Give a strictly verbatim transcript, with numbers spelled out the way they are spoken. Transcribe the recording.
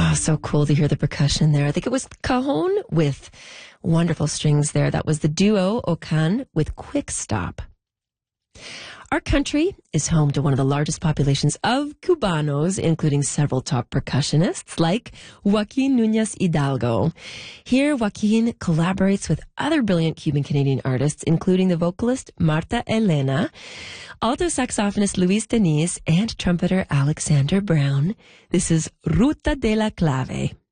Oh, so cool to hear the percussion there. I think it was Cajon with wonderful strings there. That was the duo Ocan with Quick Stop. Our country is home to one of the largest populations of Cubanos, including several top percussionists like Joaquin Nunez Hidalgo. Here, Joaquin collaborates with other brilliant Cuban-Canadian artists, including the vocalist Marta Elena, alto saxophonist Luis Deniz, and trumpeter Alexander Brown. This is Ruta de la Clave.